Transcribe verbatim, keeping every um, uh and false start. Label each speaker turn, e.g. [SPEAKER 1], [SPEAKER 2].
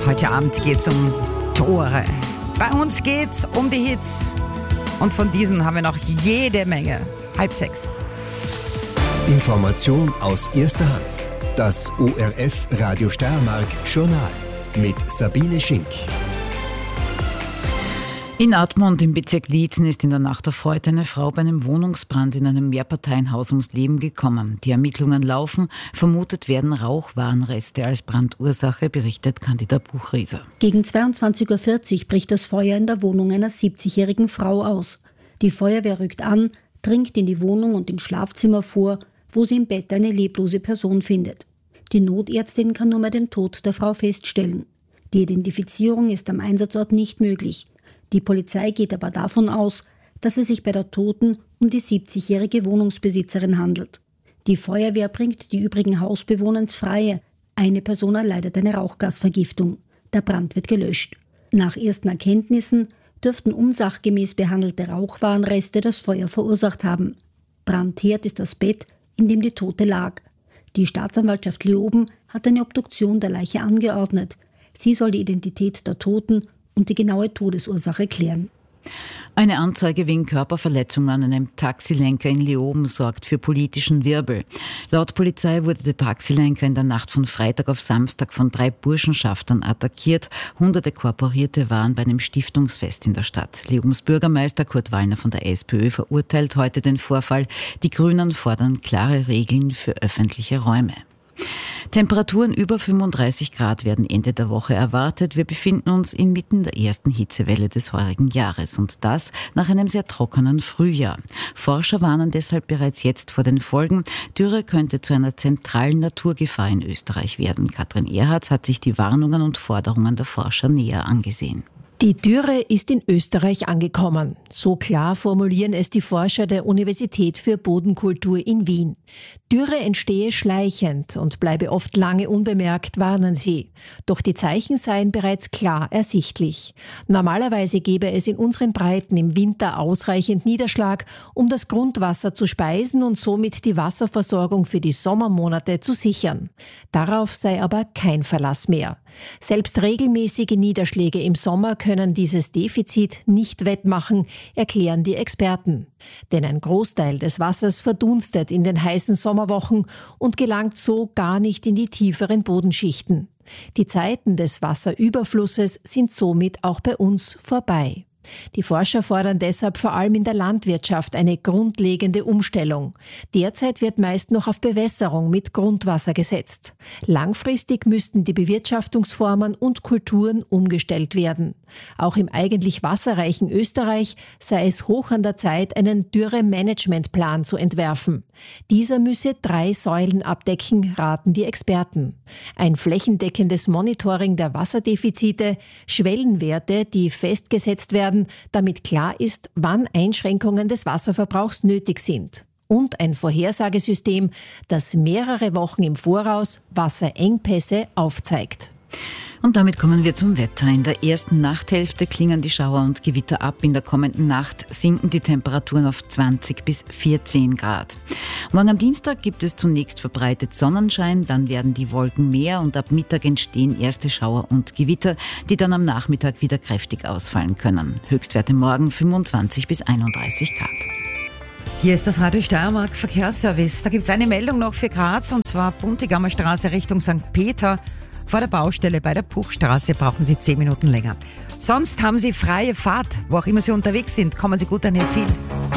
[SPEAKER 1] Heute Abend geht es um Tore. Bei uns geht es um die Hits. Und von diesen haben wir noch jede Menge. Halb sechs.
[SPEAKER 2] Information aus erster Hand. Das O R F Radio Steiermark Journal mit Sabine Schink.
[SPEAKER 3] In Admont im Bezirk Liezen ist in der Nacht auf heute eine Frau bei einem Wohnungsbrand in einem Mehrparteienhaus ums Leben gekommen. Die Ermittlungen laufen. Vermutet werden Rauchwarnreste als Brandursache, berichtet Candida Buchrieser.
[SPEAKER 4] Gegen zweiundzwanzig Uhr vierzig bricht das Feuer in der Wohnung einer siebzigjährigen Frau aus. Die Feuerwehr rückt an, dringt in die Wohnung und ins Schlafzimmer vor, wo sie im Bett eine leblose Person findet. Die Notärztin kann nur mehr den Tod der Frau feststellen. Die Identifizierung ist am Einsatzort nicht möglich. Die Polizei geht aber davon aus, dass es sich bei der Toten um die siebzigjährige Wohnungsbesitzerin handelt. Die Feuerwehr bringt die übrigen Hausbewohner ins Freie. Eine Person erleidet eine Rauchgasvergiftung. Der Brand wird gelöscht. Nach ersten Erkenntnissen dürften unsachgemäß behandelte Rauchwarnreste das Feuer verursacht haben. Brandherd ist das Bett, in dem die Tote lag. Die Staatsanwaltschaft Leoben hat eine Obduktion der Leiche angeordnet. Sie soll die Identität der Toten und die genaue Todesursache klären.
[SPEAKER 3] Eine Anzeige wegen Körperverletzung an einem Taxilenker in Leoben sorgt für politischen Wirbel. Laut Polizei wurde der Taxilenker in der Nacht von Freitag auf Samstag von drei Burschenschaftern attackiert. Hunderte Korporierte waren bei einem Stiftungsfest in der Stadt. Leobens Bürgermeister Kurt Wallner von der SPÖ verurteilt heute den Vorfall. Die Grünen fordern klare Regeln für öffentliche Räume. Temperaturen über fünfunddreißig Grad werden Ende der Woche erwartet. Wir befinden uns inmitten der ersten Hitzewelle des heurigen Jahres und das nach einem sehr trockenen Frühjahr. Forscher warnen deshalb bereits jetzt vor den Folgen. Dürre könnte zu einer zentralen Naturgefahr in Österreich werden. Katrin Erhardt hat sich die Warnungen und Forderungen der Forscher näher angesehen.
[SPEAKER 5] Die Dürre ist in Österreich angekommen. So klar formulieren es die Forscher der Universität für Bodenkultur in Wien. Dürre entstehe schleichend und bleibe oft lange unbemerkt, warnen sie. Doch die Zeichen seien bereits klar ersichtlich. Normalerweise gäbe es in unseren Breiten im Winter ausreichend Niederschlag, um das Grundwasser zu speisen und somit die Wasserversorgung für die Sommermonate zu sichern. Darauf sei aber kein Verlass mehr. Selbst regelmäßige Niederschläge im Sommer können dieses Defizit nicht wettmachen, erklären die Experten. Denn ein Großteil des Wassers verdunstet in den heißen Sommerwochen und gelangt so gar nicht in die tieferen Bodenschichten. Die Zeiten des Wasserüberflusses sind somit auch bei uns vorbei. Die Forscher fordern deshalb vor allem in der Landwirtschaft eine grundlegende Umstellung. Derzeit wird meist noch auf Bewässerung mit Grundwasser gesetzt. Langfristig müssten die Bewirtschaftungsformen und Kulturen umgestellt werden. Auch im eigentlich wasserreichen Österreich sei es hoch an der Zeit, einen Dürre-Managementplan zu entwerfen. Dieser müsse drei Säulen abdecken, raten die Experten. Ein flächendeckendes Monitoring der Wasserdefizite, Schwellenwerte, die festgesetzt werden, damit klar ist, wann Einschränkungen des Wasserverbrauchs nötig sind. Und ein Vorhersagesystem, das mehrere Wochen im Voraus Wasserengpässe aufzeigt.
[SPEAKER 3] Und damit kommen wir zum Wetter. In der ersten Nachthälfte klingen die Schauer und Gewitter ab. In der kommenden Nacht sinken die Temperaturen auf zwanzig bis vierzehn Grad. Morgen am Dienstag gibt es zunächst verbreitet Sonnenschein, dann werden die Wolken mehr und ab Mittag entstehen erste Schauer und Gewitter, die dann am Nachmittag wieder kräftig ausfallen können. Höchstwerte morgen fünfundzwanzig bis einunddreißig Grad.
[SPEAKER 1] Hier ist das Radio Steiermark Verkehrsservice. Da gibt es eine Meldung noch für Graz und zwar Buntigammer Straße Richtung Sankt Peter. Vor der Baustelle bei der Puchstraße brauchen Sie zehn Minuten länger. Sonst haben Sie freie Fahrt, wo auch immer Sie unterwegs sind. Kommen Sie gut an Ihr Ziel.